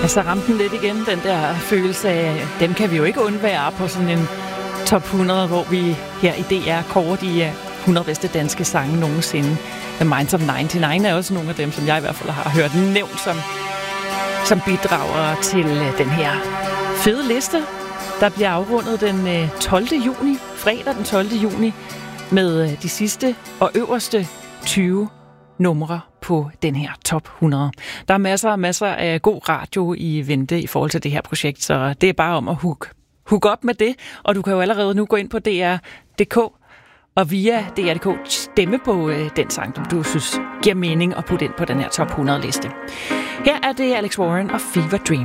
Og så ramte den lidt igen, den der følelse af, dem kan vi jo ikke undvære på sådan en top 100, hvor vi her i DR kårer de 100 bedste danske sange nogensinde. The Minds of 99 er også nogle af dem, som jeg i hvert fald har hørt nævnt som bidrager til den her fede liste, der bliver afrundet den 12. juni, fredag den 12. juni, med de sidste og øverste 20 numre på den her top 100. Der er masser af god radio i vente i forhold til det her projekt, så det er bare om at hook op med det, og du kan jo allerede nu gå ind på DR.dk og via DR.dk stemme på den sang, som du synes giver mening at putte ind på den her top 100 liste. Her er det Alex Warren og Fever Dream.